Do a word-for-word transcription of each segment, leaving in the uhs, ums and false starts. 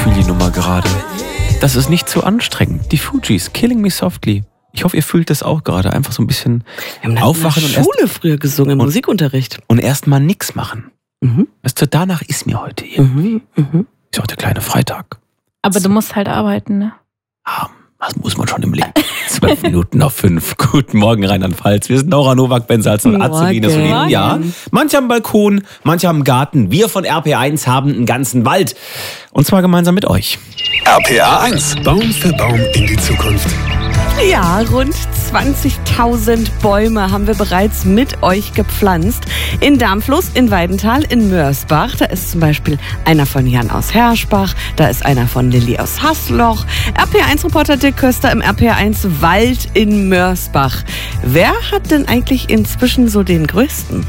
fühle die Nummer gerade. Das ist nicht zu anstrengend. Die Fugees, Killing Me Softly. Ich hoffe, ihr fühlt das auch gerade. Einfach so ein bisschen Wir haben aufwachen in und der erst, Schule früher gesungen, im und- Musikunterricht. und erst mal nichts machen. Mhm. Weißt du, danach ist mir heute irgendwie. Mhm. Mhm. Ist heute kleine Freitag. Aber du musst halt arbeiten, ne? Ah, was muss man schon im Leben? Zwölf Minuten auf fünf. Guten Morgen, Rheinland-Pfalz. Wir sind Nora Nowak, Ben Salz und Azubine Morgen. Solin. Ja, manche haben Balkon, manche haben Garten. Wir von R P A eins haben einen ganzen Wald. Und zwar gemeinsam mit euch. R P A eins. Baum für Baum in die Zukunft. Ja, rund zwanzigtausend Bäume haben wir bereits mit euch gepflanzt. In Darmfluss, in Weidenthal, in Mörsbach. Da ist zum Beispiel einer von Jan aus Herschbach. Da ist einer von Lilly aus Haßloch. R P A eins Reporter Dirk Köster im R P A eins Wald in Mörsbach. Wer hat denn eigentlich inzwischen so den größten?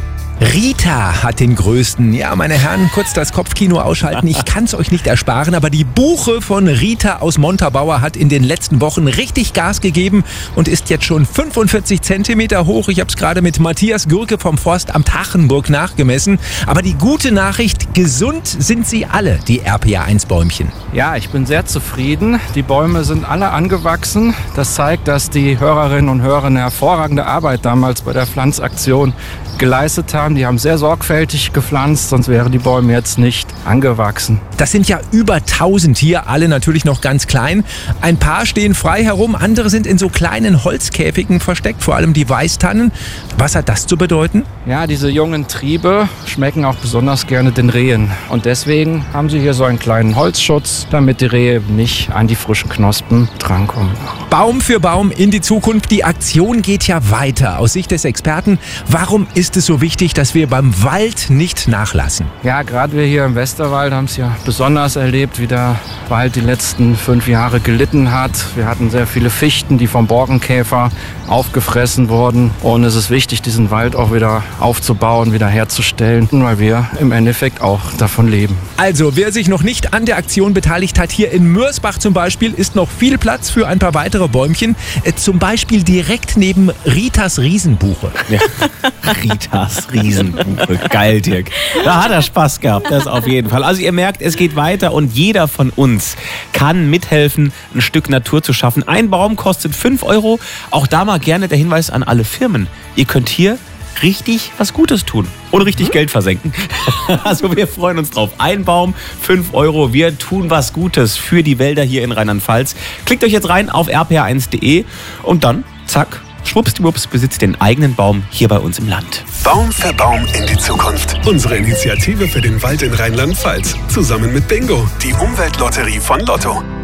Rita hat den größten. Ja, meine Herren, kurz das Kopfkino ausschalten. Ich kann es euch nicht ersparen, aber die Buche von Rita aus Montabaur hat in den letzten Wochen richtig Gas gegeben und ist jetzt schon fünfundvierzig Zentimeter hoch. Ich habe es gerade mit Matthias Gürke vom Forst am Tachenburg nachgemessen. Aber die gute Nachricht, gesund sind sie alle, die R P A eins Bäumchen. Ja, ich bin sehr zufrieden. Die Bäume sind alle angewachsen. Das zeigt, dass die Hörerinnen und Hörer eine hervorragende Arbeit damals bei der Pflanzaktion geleistet haben. Die haben sehr sorgfältig gepflanzt, sonst wären die Bäume jetzt nicht angewachsen. Das sind ja über tausend hier, alle natürlich noch ganz klein. Ein paar stehen frei herum, andere sind in so kleinen Holzkäfigen versteckt, vor allem die Weißtannen. Was hat das zu bedeuten? Ja, diese jungen Triebe schmecken auch besonders gerne den Rehen. Und deswegen haben sie hier so einen kleinen Holzschutz, damit die Rehe nicht an die frischen Knospen drankommen. Baum für Baum in die Zukunft. Die Aktion geht ja weiter. Aus Sicht des Experten, warum ist es so wichtig, dass wir beim Wald nicht nachlassen? Ja, gerade wir hier im Westerwald haben es ja besonders erlebt, wie der Wald die letzten fünf Jahre gelitten hat. Wir hatten sehr viele Fichten, die vom Borkenkäfer aufgefressen wurden. Und es ist wichtig, diesen Wald auch wieder aufzubauen, wieder herzustellen, weil wir im Endeffekt auch davon leben. Also, wer sich noch nicht an der Aktion beteiligt hat, hier in Mörsbach zum Beispiel, ist noch viel Platz für ein paar weitere Bäumchen. Äh, zum Beispiel direkt neben Ritas Riesenbuche. Ja. Ritas Riesenbuche. Geil, Dirk. Da hat er Spaß gehabt, das auf jeden Fall. Also ihr merkt, es geht weiter und jeder von uns kann mithelfen, ein Stück Natur zu schaffen. Ein Baum kostet fünf Euro. Auch da mal gerne der Hinweis an alle Firmen. Ihr könnt hier richtig was Gutes tun und richtig Geld versenken. Also wir freuen uns drauf. Ein Baum, fünf Euro. Wir tun was Gutes für die Wälder hier in Rheinland-Pfalz. Klickt euch jetzt rein auf r p a eins punkt de und dann, zack, schwuppsdiwupps, besitzt den eigenen Baum hier bei uns im Land. Baum für Baum in die Zukunft. Unsere Initiative für den Wald in Rheinland-Pfalz. Zusammen mit Bingo, die Umweltlotterie von Lotto.